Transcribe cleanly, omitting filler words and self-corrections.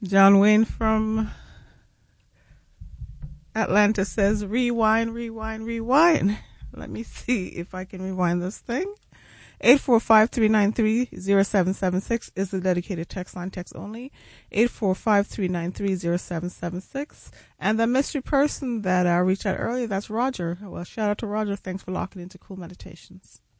John Wayne from Atlanta says, rewind, rewind, rewind. Let me see if I can rewind this thing. 845-393-0776 is the dedicated text line, text only. 845-393-0776. And the mystery person that I reached out earlier, that's Roger. Well, shout out to Roger. Thanks for locking into Cool Meditations.